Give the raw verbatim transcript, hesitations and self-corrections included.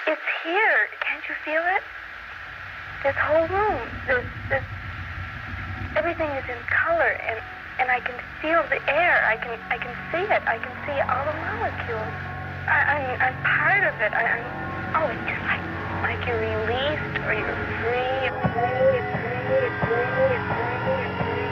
It's here. Can't you feel it? This whole room, this, this, everything is in color, and, and I can feel the air. I can, I can see it. I can see all the molecules. I, I'm, I'm part of it. I, I'm, oh, it's just like, like you're released or you're free.